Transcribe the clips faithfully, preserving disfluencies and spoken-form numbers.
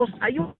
hay un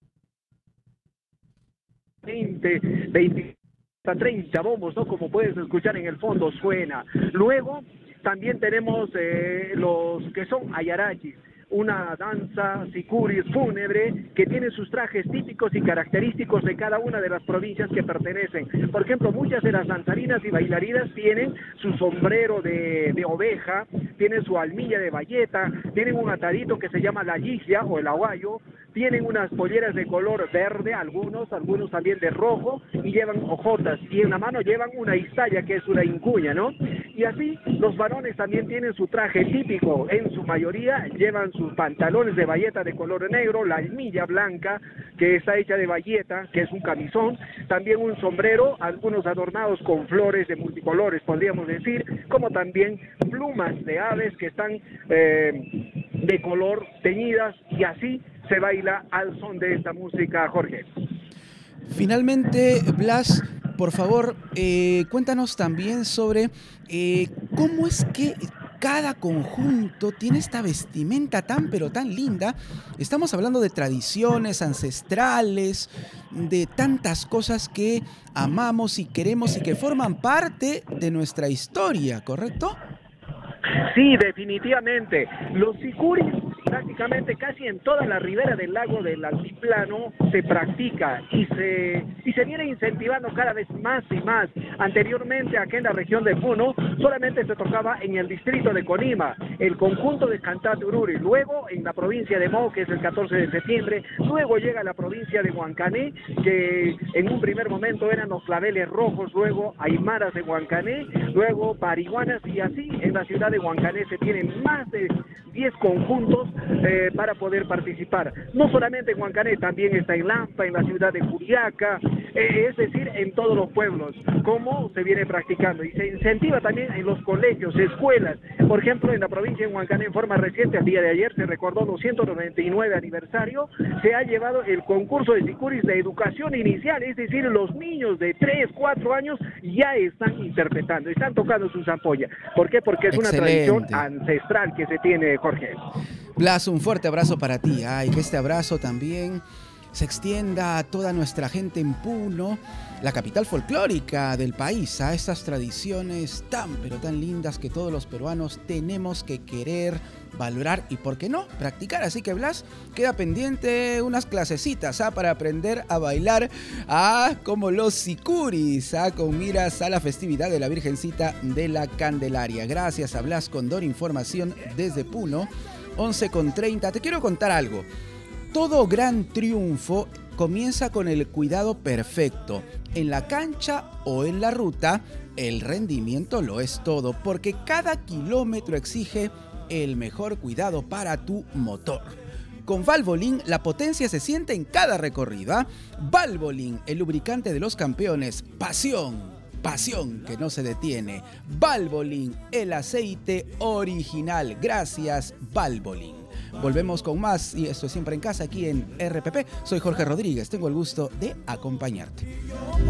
veinte, veinte a treinta bombos, ¿no? Como puedes escuchar en el fondo suena. Luego también tenemos eh, los que son ayarachis, una danza sicuris fúnebre que tiene sus trajes típicos y característicos de cada una de las provincias que pertenecen. Por ejemplo, muchas de las danzarinas y bailarinas tienen su sombrero de, de oveja, tienen su almilla de bayeta, tienen un atadito que se llama la ligia o el aguayo, tienen unas polleras de color verde, algunos, algunos también de rojo, y llevan hojotas, y en la mano llevan una iztaya, que es una incuña, ¿no? Y así, los varones también tienen su traje típico, en su mayoría llevan sus pantalones de bayeta de color negro, la almilla blanca, que está hecha de bayeta, que es un camisón, también un sombrero, algunos adornados con flores de multicolores, podríamos decir, como también plumas de aves que están eh, de color teñidas, y así se baila al son de esta música, Jorge. Finalmente, Blas, por favor, eh, cuéntanos también sobre eh, cómo es que cada conjunto tiene esta vestimenta tan pero tan linda. Estamos hablando de tradiciones ancestrales, de tantas cosas que amamos y queremos y que forman parte de nuestra historia, ¿correcto? Sí, definitivamente. Los sicuris, prácticamente casi en toda la ribera del lago del Altiplano se practica y se, y se viene incentivando cada vez más y más. Anteriormente, aquí en la región de Puno, solamente se tocaba en el distrito de Conima, el conjunto de Cantatururi, luego en la provincia de Mo, que es el catorce de septiembre, luego llega la provincia de Huancané, que en un primer momento eran los claveles rojos, luego aymaras de Huancané, luego parihuanas, y así en la ciudad de Huancané se tienen más de diez conjuntos eh, para poder participar. No solamente en Huancané, también está en Lampa, en la ciudad de Juliaca, eh, es decir, en todos los pueblos, como se viene practicando. Y se incentiva también en los colegios, escuelas. Por ejemplo, en la provincia de Huancané, en forma reciente, al día de ayer, se recordó los ciento noventa y nueve aniversario, se ha llevado el concurso de sicuris de educación inicial, es decir, los niños de tres, cuatro años ya están interpretando, están tocando su zampolla. ¿Por qué? Porque es Excelente. Una tradición ancestral que se tiene, Jorge. Blas, un fuerte abrazo para ti. Ay, que este abrazo también se extienda a toda nuestra gente en Puno, la capital folclórica del país, a estas tradiciones tan pero tan lindas que todos los peruanos tenemos que querer, valorar y, ¿por qué no?, practicar. Así que, Blas, queda pendiente unas clasecitas ¿ah? para aprender a bailar ¿ah? como los sicuris, ¿ah? con miras a la festividad de la Virgencita de la Candelaria. Gracias a Blas Condor, información desde Puno, once con treinta. Te quiero contar algo. Todo gran triunfo comienza con el cuidado perfecto. En la cancha o en la ruta, el rendimiento lo es todo, porque cada kilómetro exige el mejor cuidado para tu motor. Con Valvoline, la potencia se siente en cada recorrida. Valvoline, el lubricante de los campeones. Pasión, pasión que no se detiene. Valvoline, el aceite original. Gracias, Valvoline. Volvemos con más y esto es Siempre en Casa aquí en R P P. Soy Jorge Rodríguez, tengo el gusto de acompañarte.